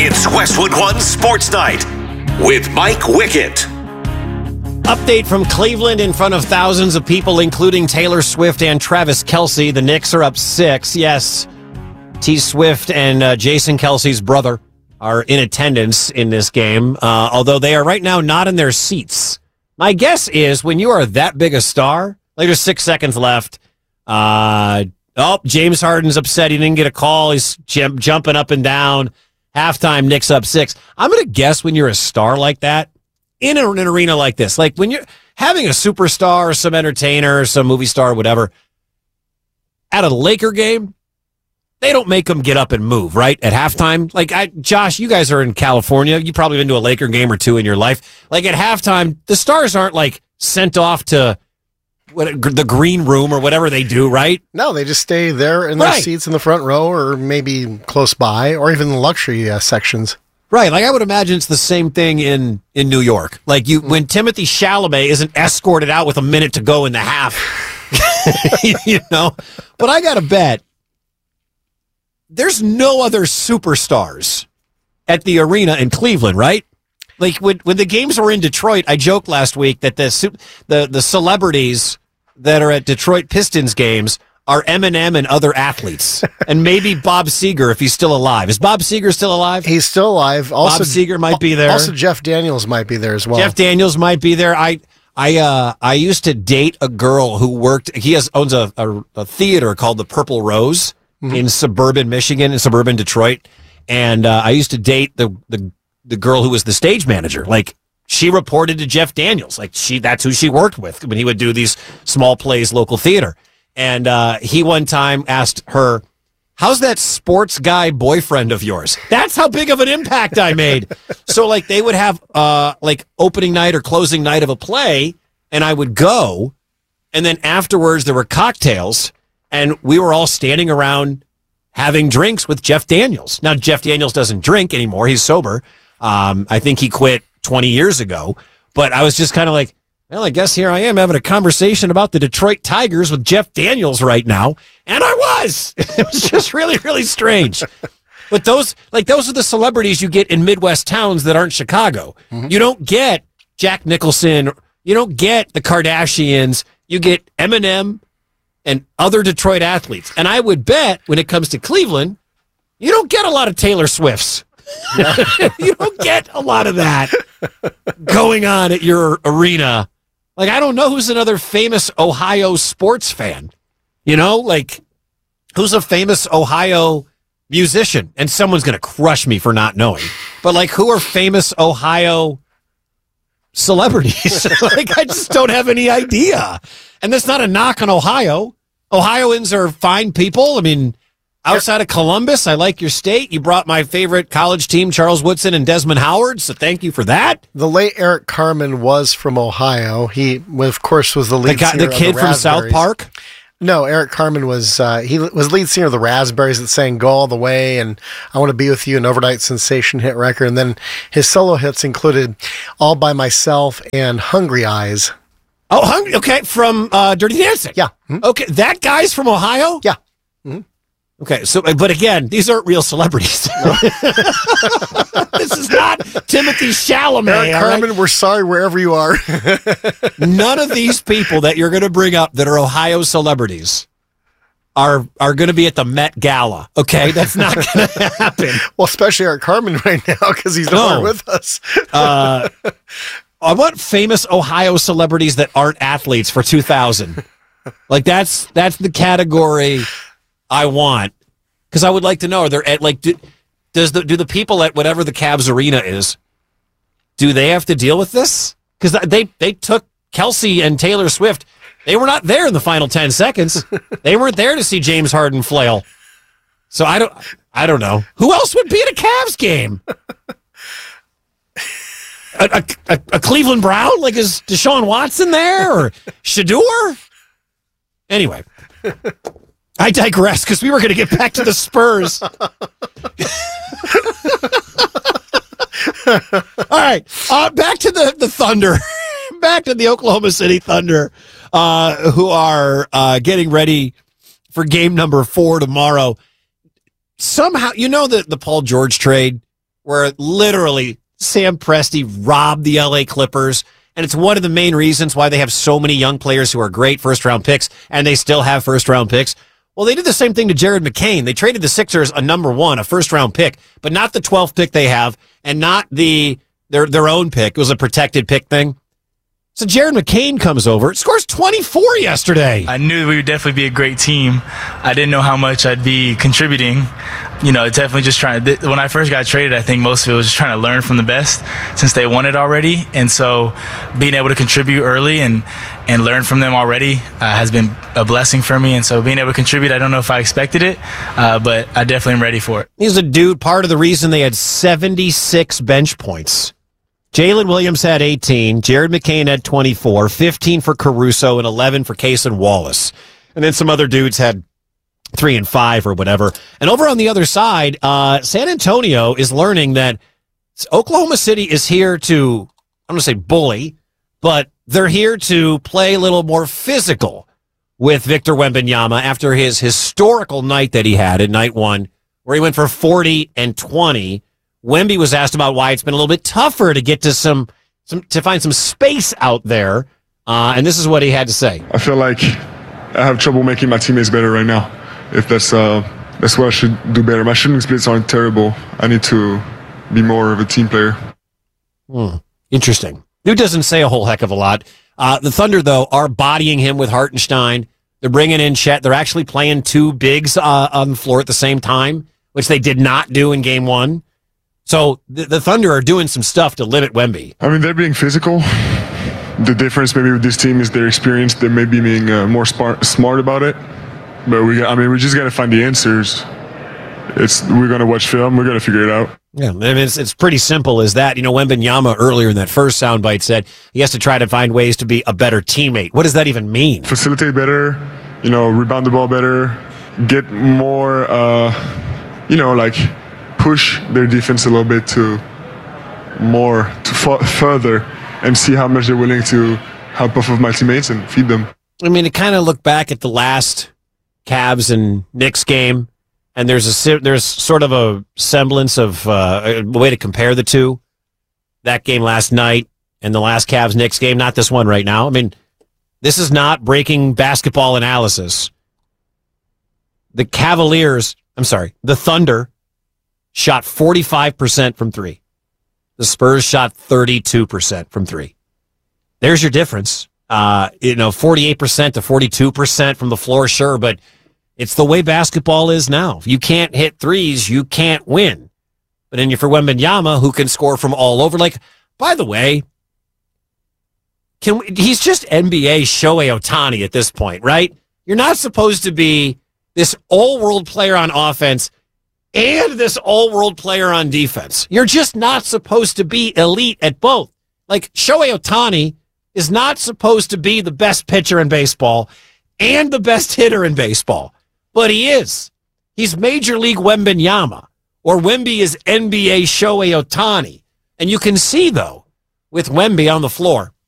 It's Westwood One Sports Night with Mike Wickett. Update from Cleveland in front of thousands of people, including Taylor Swift and Travis Kelce. The Knicks are up 6. Yes, T. Swift and Jason Kelce's brother are in attendance in this game, although they are right now not in their seats. My guess is when you are that big a star, like there's 6 seconds left. James Harden's upset. He didn't get a call. He's jumping up and down. Halftime, Knicks up 6. I'm going to guess when you're a star like that, in an arena like this, like when you're having a superstar or some entertainer or some movie star or whatever, at a Laker game, they don't make them get up and move, right? At halftime. Like, Josh, you guys are in California. You've probably been to a Laker game or two in your life. Like, at halftime, the stars aren't, like, sent off to the green room or whatever they do, right? No, they just stay there in their seats in the front row or maybe close by or even the luxury sections. Right, like I would imagine it's the same thing in New York. Like when Timothée Chalamet isn't escorted out with a minute to go in the half, you know. But I got to bet there's no other superstars at the arena in Cleveland, right? Like when the games were in Detroit, I joked last week that the celebrities that are at Detroit Pistons games are Eminem and other athletes, and maybe Bob Seger if he's still alive. Is Bob Seger still alive? He's still alive. Also, Bob Seger might be there. Also, Jeff Daniels might be there as well. Jeff Daniels might be there. I used to date a girl who worked. He owns a theater called the Purple Rose in suburban Michigan, in suburban Detroit, and I used to date the girl who was the stage manager. Like, she reported to Jeff Daniels. Like, that's who she worked with when he would do these small plays, local theater. And he one time asked her, "How's that sports guy boyfriend of yours?" That's how big of an impact I made. So, like, they would have like opening night or closing night of a play, and I would go, and then afterwards there were cocktails, and we were all standing around having drinks with Jeff Daniels. Now, Jeff Daniels doesn't drink anymore. He's sober. I think he quit 20 years ago. But I was just kind of like, well, I guess here I am having a conversation about the Detroit Tigers with Jeff Daniels right now. And I was. It was just really, really strange. But those are the celebrities you get in Midwest towns that aren't Chicago. Mm-hmm. You don't get Jack Nicholson. You don't get the Kardashians. You get Eminem and other Detroit athletes. And I would bet when it comes to Cleveland, you don't get a lot of Taylor Swifts. You don't get a lot of that going on at your arena. Like, I don't know who's another famous Ohio sports fan. You know, like, who's a famous Ohio musician? And someone's going to crush me for not knowing. But, like, who are famous Ohio celebrities? Like, I just don't have any idea. And that's not a knock on Ohio. Ohioans are fine people. I mean, outside of Columbus, I like your state. You brought my favorite college team, Charles Woodson and Desmond Howard, so thank you for that. The late Eric Carmen was from Ohio. He, of course, was the lead singer the kid of the from South Park? No, Eric Carmen was he was lead singer of the Raspberries that sang "Go All the Way" and "I Want to Be with You," an overnight sensation hit record. And then his solo hits included "All by Myself" and "Hungry Eyes." Oh, okay, from Dirty Dancing. Yeah. Mm-hmm. Okay, that guy's from Ohio? Yeah. Mm-hmm. Okay, so, but again, these aren't real celebrities. This is not Timothée Chalamet. Eric Carmen, right? We're sorry wherever you are. None of these people that you're going to bring up that are Ohio celebrities are going to be at the Met Gala. Okay, that's not going to happen. Well, especially Eric Carmen right now because he's no longer with us. I want famous Ohio celebrities that aren't athletes for 2000. Like that's the category I want, because I would like to know, are there like do the people at whatever the Cavs arena is, do they have to deal with this? Because they took Kelce and Taylor Swift. They were not there in the final 10 seconds. They weren't there to see James Harden flail. So I don't know who else would be at a Cavs game. A Cleveland Brown? Like, is Deshaun Watson there or Shador? Anyway. I digress, because we were going to get back to the Spurs. All right, back to the Thunder. Back to the Oklahoma City Thunder, who are getting ready for game number 4 tomorrow. Somehow, you know the Paul George trade, where literally Sam Presti robbed the LA Clippers. And it's one of the main reasons why they have so many young players who are great first-round picks, and they still have first-round picks. Well, they did the same thing to Jared McCain. They traded the Sixers a number one, a first-round pick, but not the 12th pick they have, and not their own pick. It was a protected pick thing. So Jared McCain comes over, scores 24 yesterday. I knew we would definitely be a great team. I didn't know how much I'd be contributing. Definitely just trying to, when I first got traded, I think most of it was just trying to learn from the best since they won it already. And so being able to contribute early and learn from them already has been a blessing for me. And so being able to contribute, I don't know if I expected it, but I definitely am ready for it. He's a dude, part of the reason they had 76 bench points. Jalen Williams had 18, Jared McCain had 24, 15 for Caruso, and 11 for Cason Wallace. And then some other dudes had 3 and 5 or whatever. And over on the other side, San Antonio is learning that Oklahoma City is here to, I'm going to say bully, but they're here to play a little more physical with Victor Wembanyama after his historical night that he had in night one, where he went for 40 and 20. Wemby was asked about why it's been a little bit tougher to get to to find some space out there, and this is what he had to say. I feel like I have trouble making my teammates better right now. If that's what I should do better. My shooting splits aren't terrible. I need to be more of a team player. Interesting. Dude doesn't say a whole heck of a lot. The Thunder, though, are bodying him with Hartenstein. They're bringing in Chet. They're actually playing two bigs on the floor at the same time, which they did not do in Game 1. So the Thunder are doing some stuff to limit Wemby. I mean, they're being physical. The difference maybe with this team is their experience. They may be being more smart about it. But we just got to find the answers. We're going to watch film. We're going to figure it out. Yeah, I mean, it's pretty simple as that. Wembanyama earlier in that first soundbite said he has to try to find ways to be a better teammate. What does that even mean? Facilitate better, rebound the ball better, get more, push their defense a little bit further and see how much they're willing to help off of my teammates and feed them. I mean, to kind of look back at the last Cavs and Knicks game, and there's sort of a semblance of a way to compare the two. That game last night and the last Cavs-Knicks game, not this one right now. I mean, this is not breaking basketball analysis. The Thunder shot 45% from three. The Spurs shot 32% from three. There's your difference. 48% to 42% from the floor, sure, but it's the way basketball is now. If you can't hit threes, you can't win. But then you're for Wembanyama, who can score from all over. By the way, he's just NBA Shohei Ohtani at this point, right? You're not supposed to be this all-world player on offense and this all-world player on defense. You're just not supposed to be elite at both. Shohei Ohtani is not supposed to be the best pitcher in baseball and the best hitter in baseball. But he is. He's Major League Wembanyama, or Wemby is NBA Shohei Ohtani. And you can see, though, with Wemby on the floor,